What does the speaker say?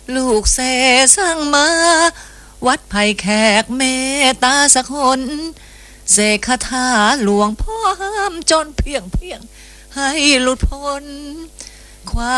ลูกเสสั่งมาวัดไผ่แขกเมตตาสักคนเสกคาถาหลวงพ่อห้ามจนเพียงให้หลุดพ้นความ